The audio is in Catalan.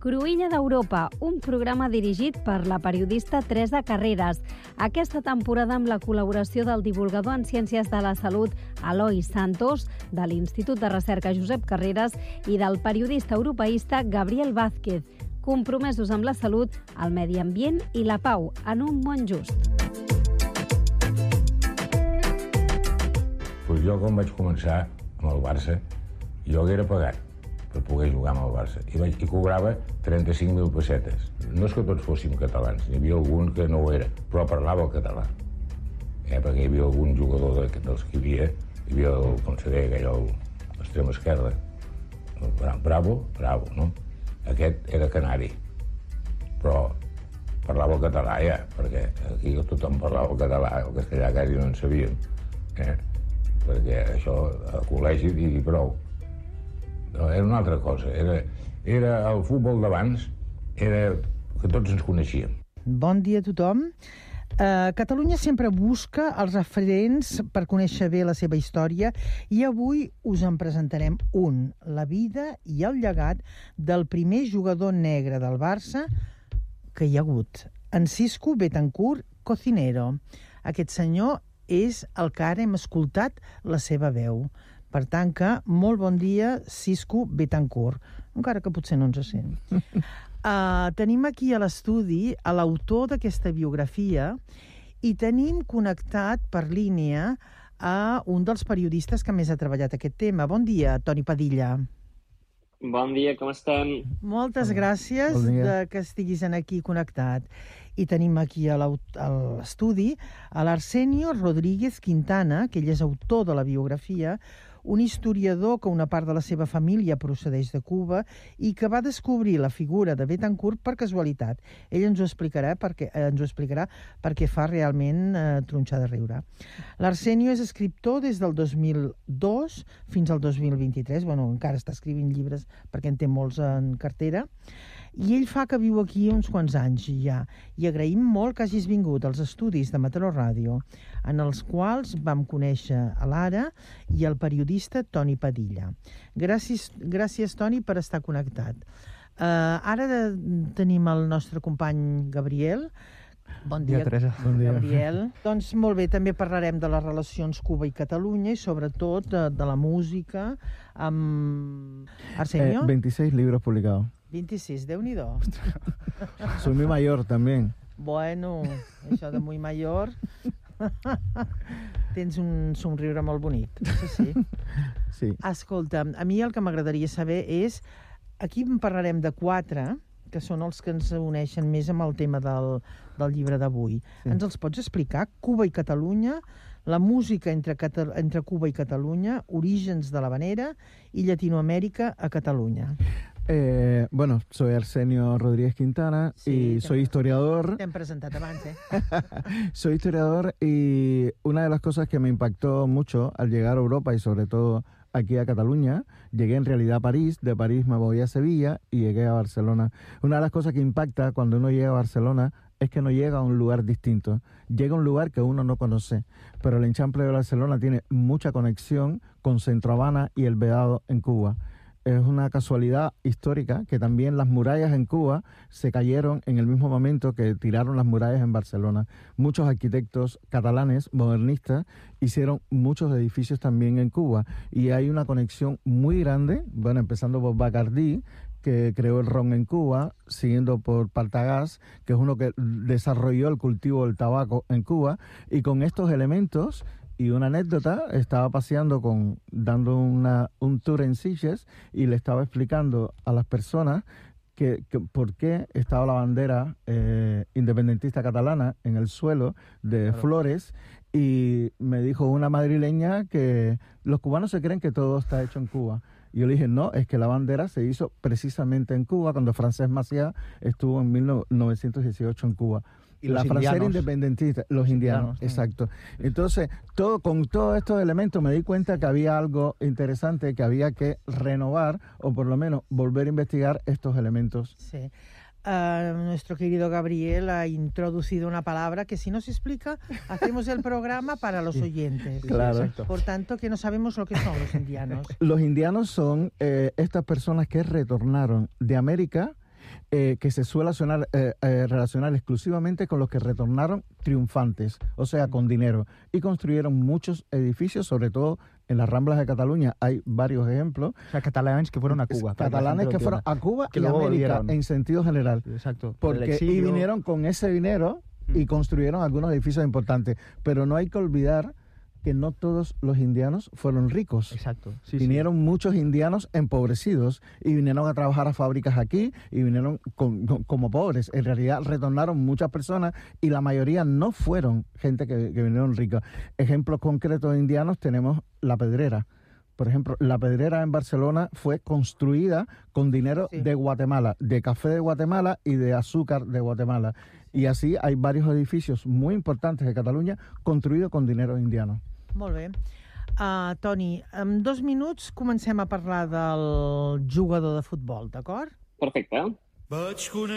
Cruïlla d'Europa, un programa dirigit per la periodista Teresa Carreras. Aquesta temporada amb la col·laboració del divulgador en Ciències de la Salut Eloi Santos, de l'Institut de Recerca Josep Carreras i del periodista europeista Gabriel Vázquez, compromesos amb la salut, el medi ambient i la pau en un món just. Pues jo, quan vaig començar amb el Barça, jo haguera pagat per poder jugar amb el Barça. I cobrava 35.000 pessetes. No és que tots fóssim catalans, n'hi havia algun que no ho era, però parlava el català. Perquè hi havia algun jugador dels que hi havia el conseller, que era l'extrema esquerra, Bravo, no? Aquest era canari, però parlava el català ja, perquè aquí tothom parlava el català, el castellà quasi no en sabíem, perquè això al col·legi i prou. No, era una altra cosa, era el futbol d'abans, era que tots ens coneixíem. Bon dia a tothom. Catalunya sempre busca els referents per conèixer bé la seva història i avui us en presentarem un, la vida i el llegat del primer jugador negre del Barça que hi ha hagut, en Cisco Betancur Cocinero. Aquest senyor és el que ara hem escoltat la seva veu. Per tant que, molt bon dia, Cisco Betancur, encara que potser no ens sent. Tenim aquí a l'estudi a l'autor d'aquesta biografia i tenim connectat per línia a un dels periodistes que més ha treballat aquest tema. Bon dia, Toni Padilla. Bon dia, com estem? Moltes gràcies que estiguis aquí connectat. I tenim aquí a l'estudi a l'Arsenio Rodríguez Quintana, que ell és autor de la biografia, un historiador que una part de la seva família procedeix de Cuba i que va descobrir la figura de Betancur per casualitat. Ell ens ho explicarà perquè fa realment tronxar de riure. L'Arsenio és escriptor des del 2002 fins al 2023. Encara està escrivint llibres perquè en té molts en cartera. I ell fa que viu aquí uns quants anys ja. I agraïm molt que hagis vingut als estudis de Mataró Ràdio, en els quals vam conèixer a l'Ara i el periodista Toni Padilla. Gràcies, Toni, per estar connectat. Ara tenim el nostre company Gabriel. Bon dia, Teresa. Bon dia. Gabriel. Doncs molt bé, també parlarem de les relacions Cuba i Catalunya i sobretot de la música amb Arsenio. 26 libros publicados. 26, Déu-n'hi-do. Soy muy mayor también. Bueno, això de muy mayor... Tens un somriure molt bonic, sí. Escolta, a mi el que m'agradaria saber és... Aquí en parlarem de 4, que són els que ens uneixen més amb el tema del llibre d'avui. Sí. Ens els pots explicar? Cuba i Catalunya, la música entre Cuba i Catalunya, orígens de l'havanera i Llatinoamèrica a Catalunya. Soy Arsenio Rodríguez Quintana y soy historiador. Te han presentado abans, Soy historiador y una de las cosas que me impactó mucho al llegar a Europa y sobre todo aquí a Cataluña, llegué en realidad a París, de París me voy a Sevilla y llegué a Barcelona. Una de las cosas que impacta cuando uno llega a Barcelona es que no llega a un lugar distinto, llega a un lugar que uno no conoce, pero el Enchample de Barcelona tiene mucha conexión con Centro Habana y el Vedado en Cuba. Es una casualidad histórica que también las murallas en Cuba se cayeron en el mismo momento que tiraron las murallas en Barcelona. Muchos arquitectos catalanes, modernistas, hicieron muchos edificios también en Cuba. Y hay una conexión muy grande, empezando por Bacardí, que creó el ron en Cuba, siguiendo por Partagás, que es uno que desarrolló el cultivo del tabaco en Cuba. Y con estos elementos... Y una anécdota, estaba paseando dando un tour en Sitges y le estaba explicando a las personas que por qué estaba la bandera independentista catalana en el suelo de flores, y me dijo una madrileña que los cubanos se creen que todo está hecho en Cuba. Y yo le dije, no, es que la bandera se hizo precisamente en Cuba cuando Francesc Macià estuvo en 1918 en Cuba. Y la francesa independentista, los indianos, exacto. Entonces, con todos estos elementos me di cuenta que había algo interesante, que había que renovar o por lo menos volver a investigar estos elementos. Sí. Nuestro querido Gabriel ha introducido una palabra que si no se explica, hacemos el programa para los oyentes. Claro. Por tanto, que no sabemos lo que son los indianos. Los indianos son estas personas que retornaron de América que se suele relacionar exclusivamente con los que retornaron triunfantes, o sea, con dinero, y construyeron muchos edificios, sobre todo en las Ramblas de Cataluña. Hay varios ejemplos. O sea, catalanes que fueron a Cuba. Catalanes que fueron a Cuba y América, volvieron. En sentido general. Exacto. Y vinieron con ese dinero y construyeron algunos edificios importantes. Pero no hay que olvidar que no todos los indianos fueron ricos. Exacto. Vinieron muchos indianos empobrecidos y vinieron a trabajar a fábricas aquí y vinieron como pobres. En realidad retornaron muchas personas y la mayoría no fueron gente que vinieron ricos. Ejemplos concretos de indianos tenemos La Pedrera. Por ejemplo, La Pedrera en Barcelona fue construida con dinero de Guatemala, de café de Guatemala y de azúcar de Guatemala. Y así hay varios edificios muy importantes de Catalunya construïts con dinero indiano. Molt bé. Toni, en 2 minuts comencem a parlar del jugador de futbol, d'acord? Perfecte.